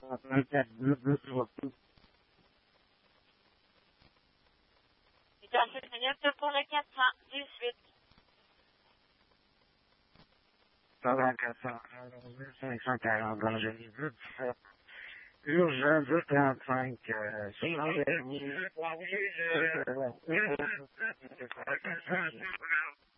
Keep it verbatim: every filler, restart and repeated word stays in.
dix-huit minutes pour le quatre cent dix-huit. Ça va, quatre cent cinq cent quarante, dans le dix-sept. Urgent deux trente-cinq, euh, c'est l'enlèvement.